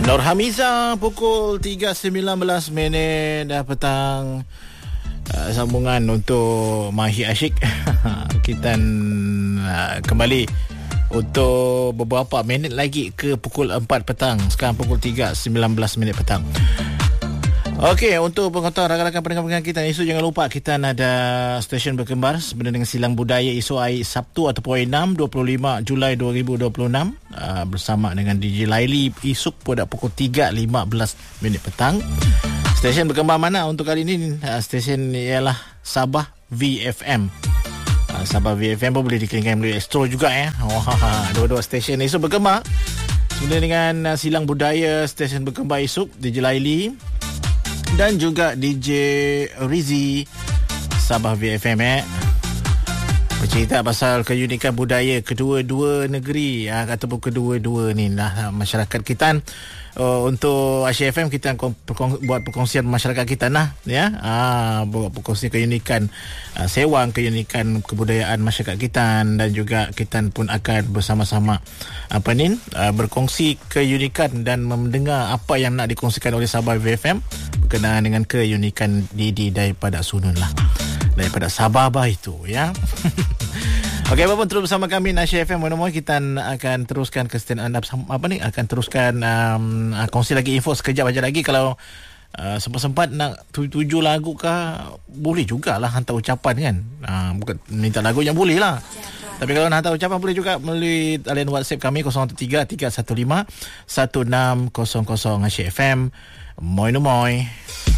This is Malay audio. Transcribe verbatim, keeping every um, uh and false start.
Nur Hamiza pukul tiga sembilan belas minit dah petang. Uh, sambungan untuk Mahir Asyik. Kita uh, kembali untuk beberapa minit lagi ke pukul empat petang. Sekarang pukul tiga sembilan belas minit petang. Okey, untuk pengetahuan rakan-rakan pendengar-pendengar kita, esok jangan lupa kita ada stesen berkembar sebenarnya dengan Silang Budaya esok hari Sabtu ataupun enam dua puluh lima Julai dua ribu dua puluh enam uh, bersama dengan D J Laili esok pada pukul tiga lima belas minit petang. Stesen berkembar mana untuk kali ini? Uh, stesen ialah Sabah V F M. Uh, Sabah V F M pun boleh dikeringkan melalui Astro juga ya. Oh, dua-dua stesen esok berkembar. Sebenarnya dengan uh, Silang Budaya stesen berkembar esok D J Laili dan juga D J Rizi Sabah V F M eh. Bercerita pasal keunikan budaya kedua-dua negeri ah, ataupun kedua-dua ni lah masyarakat kita. Uh, untuk Asia F M kita perkong, buat perkongsian masyarakat kita nah ya. Ah buat perkongsian keunikan uh, sewang, keunikan kebudayaan masyarakat kita, dan juga kita pun akan bersama-sama apa ni uh, berkongsi keunikan dan mendengar apa yang nak dikongsikan oleh Sabah V F M berkenaan dengan keunikan Didi daripada Sunun lah. Daripada Sabah bah itu ya. Okey, apa pun terus bersama kami Asia F M. Mana-mana kita akan teruskan ke stand up apa ni akan teruskan um, kongsi lagi info sekejap aja lagi. Kalau uh, sempat-sempat nak tuju lagu kah, boleh jugalah hantar ucapan kan. Uh, bukan minta lagu yang boleh lah. Ya, tapi kalau nak hantar ucapan boleh juga melalui talian WhatsApp kami kosong satu tiga tiga satu lima satu enam kosong kosong Asia F M. Moi no moi.